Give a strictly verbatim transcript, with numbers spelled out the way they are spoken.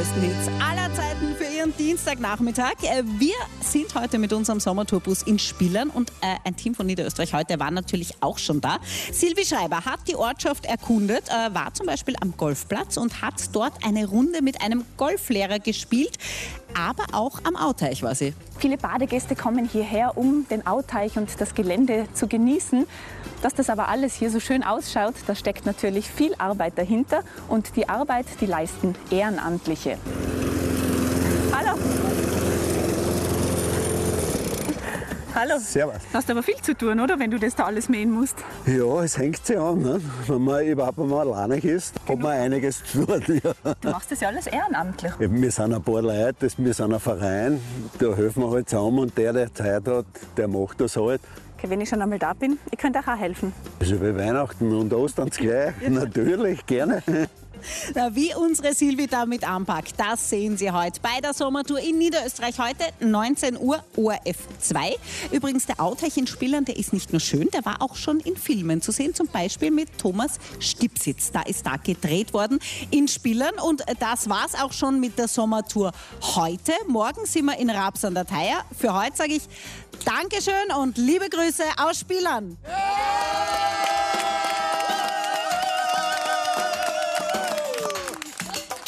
größten Hits aller Zeiten für Ihren Dienstagnachmittag. Wir sind heute mit unserem Sommertourbus in Spillern und äh, ein Team von Niederösterreich heute war natürlich auch schon da. Silvi Schreiber hat die Ortschaft erkundet, äh, war zum Beispiel am Golfplatz und hat dort eine Runde mit einem Golflehrer gespielt, aber auch am Auteich war sie. Viele Badegäste kommen hierher, um den Auteich und das Gelände zu genießen. Dass das aber alles hier so schön ausschaut, da steckt natürlich viel Arbeit dahinter und die Arbeit, die leisten Ehrenamtliche. Hallo! Hallo! Servus. Du hast aber viel zu tun, oder, wenn du das da alles mähen musst? Ja, es hängt sich an. Ne? Wenn man überhaupt einmal alleinig ist, hat man einiges zu tun. Ja. Du machst das ja alles ehrenamtlich. Eben, wir sind ein paar Leute, das, wir sind ein Verein, da helfen wir halt zusammen und der, der Zeit hat, der macht das halt. Okay, wenn ich schon einmal da bin, ich könnte auch helfen. Also wie Weihnachten und Ostern gleich, natürlich, gerne. Na, wie unsere Silvi damit anpackt, das sehen Sie heute bei der Sommertour in Niederösterreich. Heute neunzehn Uhr, O R F zwei. Übrigens, der Auteich in Spillern, der ist nicht nur schön, der war auch schon in Filmen zu sehen, zum Beispiel mit Thomas Stipsitz. Da ist da gedreht worden in Spillern und das war's auch schon mit der Sommertour heute. Morgen sind wir in Raps an der Theier. Für heute sage ich Dankeschön und liebe Grüße aus Spillern. Ja!